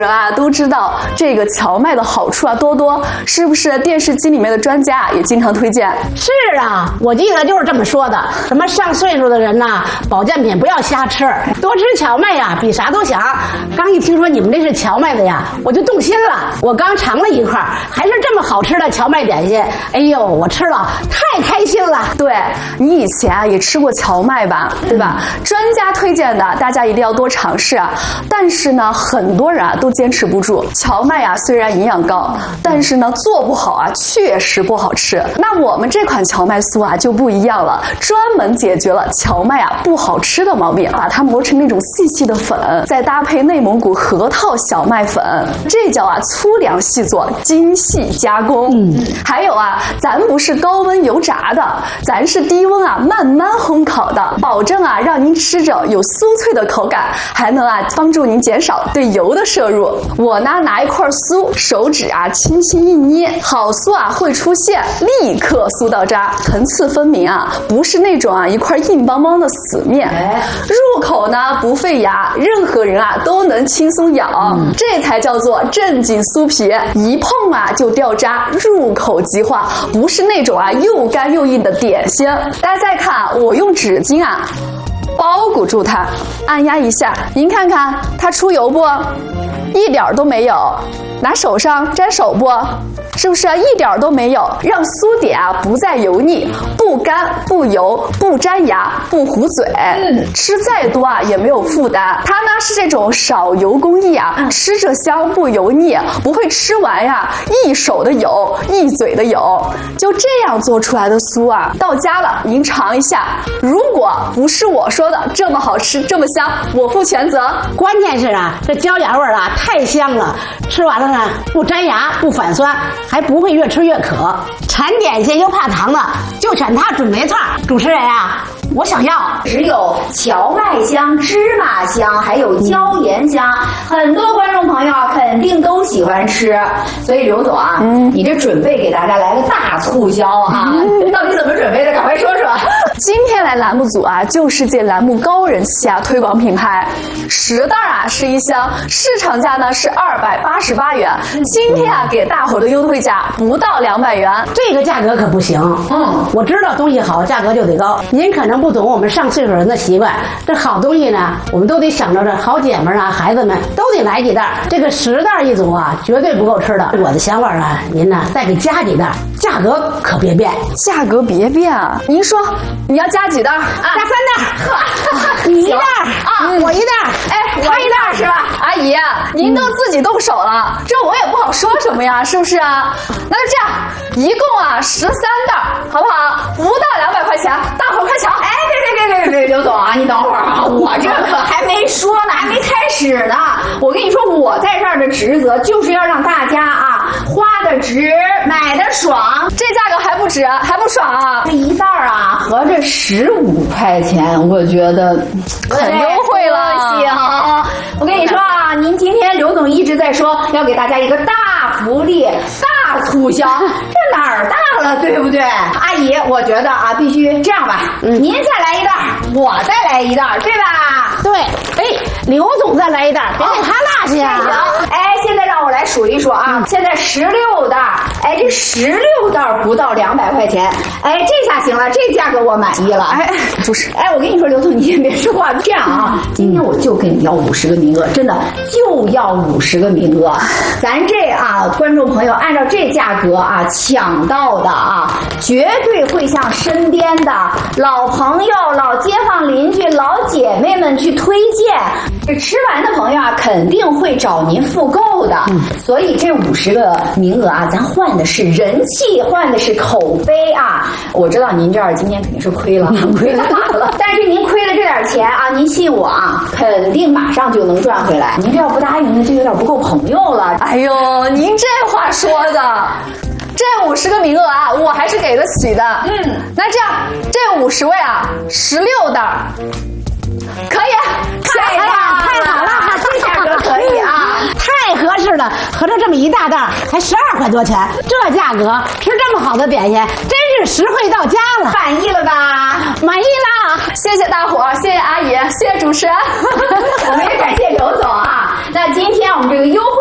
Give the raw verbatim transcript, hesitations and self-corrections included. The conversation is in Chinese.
人啊都知道这个荞麦的好处啊多多，是不是？电视机里面的专家也经常推荐。 是啊，我记得就是这么说的。什么上岁数的人呐、啊，保健品不要瞎吃，多吃荞麦呀，比啥都强。刚一听说你们这是荞麦的呀，我就动心了。我刚尝了一块，还是这么好吃的荞麦点心。哎呦，我吃了太开心了。 对，你以前啊也吃过荞麦吧，对吧？嗯、专家推荐的，大家一定要多尝试啊。但是呢，很多人啊都坚持不住。荞麦啊虽然营养高，但是呢做不好啊确实不好吃。那我们这款荞麦酥啊就不一样了，专门解决了荞麦啊不好吃的毛病，把它磨成那种细细的粉，再搭配内蒙古核桃小麦粉，这叫啊粗粮细做，精细加工。嗯，还有啊，咱不是高温油炸的，咱是低温啊慢慢烘烤的，保证啊让您吃着有酥脆的口感，还能啊帮助您减少对油的摄入。我呢拿一块酥，手指啊轻轻一捏，好酥啊会出现，立刻酥到渣，层次分明啊，不是那种啊一块硬邦邦的死面。入口呢不费牙，任何人啊都能轻松咬，嗯、这才叫做正经酥皮，一碰啊就掉渣，入口即化，不是那种啊又干又硬的点心。大家再看，我用纸巾啊包裹住它，按压一下，您看看它出油不？一点都没有。拿手上沾手不？是不是一点都没有？让酥点啊不再油腻，不干不油，不粘牙，不糊嘴，嗯、吃再多啊也没有负担。它呢是这种少油工艺啊，吃着香不油腻，不会吃完呀一手的油一嘴的油。就这样做出来的酥啊，到家了您尝一下，如果不是我说的这么好吃这么香，我负全责。 关键是啊，这椒盐味啊太香了，吃完了呢不粘牙不反酸，还不会越吃越渴。馋点心又怕糖的，就选它准没错。主持人啊，我想要只有荞麦香、芝麻香，还有椒盐香，很多观众朋友啊肯定都喜欢吃。所以刘总啊，嗯、你这准备给大家来个大促销啊，嗯、到底怎么准备的？赶快说说。 今天来栏目组啊，就是借栏目高人气啊，推广品牌。十袋啊是一箱，市场价呢是二百八十八元，今天啊给大伙的优惠价不到两百元， 这个价格可不行。嗯，我知道东西好，价格就得高。您可能不懂我们上岁数人的习惯，这好东西呢，我们都得想着这好姐们啊、孩子们都得来几袋。这个十袋一组啊，绝对不够吃的。我的想法啊，您呢再给加几袋，价格可别变。 价格别变啊！您说你要加几袋？啊， 加三袋。呵，你一袋啊，嗯、我一袋。 哎，他一袋是吧？ 阿姨，您都自己动手了，嗯、这我也不好说什么呀，是不是啊？那就这样，一共啊十三袋，好不好？不到两百块钱，大伙快抢！ 哎，别别别别别，刘总啊，你等会儿啊，我这可还没说呢，还没开始呢。我跟你说，我在这儿的职责就是要让大家啊花的值，买的爽， 这价格还不值，还不爽啊！ 这一袋啊合着十五块钱，我觉得很优惠了。 行，我跟你说啊，您今天刘总一直在说要给大家一个大福利、大促销，这哪儿大了，对不对？阿姨，我觉得啊，必须这样吧，嗯、您再来一袋，我再来一袋，对吧？ 对，哎，刘总再来一袋，别给他落下啊！ 哎，现在让我来数一数啊，嗯、现在十六袋，哎，这十六袋不到两百块钱，哎，这下行了，这价格我满意了。 哎，就是， 哎，我跟你说，刘总，你先别说话，这样啊，今天我就跟你要五十个名额，真的就要五十个名额，咱这啊，观众朋友按照这价格啊抢到的啊，绝对会向身边的老朋友、老街坊邻居、老姐妹们去推荐。这吃完的朋友啊，肯定会找您复购的。嗯、所以这五十个名额啊，咱换的是人气，换的是口碑啊。我知道您这儿今天肯定是亏了，亏了了。但是您亏了这点钱啊，您信我啊，肯定马上就能赚回来。您这要不答应，那就有点不够朋友了。 哎呦，您这话说的。这五十个名额啊，我还是给得起的。嗯，那这样，这五十位啊，十六袋，可以， 太棒了，太好了，这价格可以啊，太合适了。 了，合着这么一大袋才十二块多钱，这价格吃这么好的点心，真是实惠到家了。 满意了吧？ 满意啦！ 谢谢大伙儿，谢谢阿姨，谢谢主持人， 我们也感谢刘总啊。那今天我们这个优惠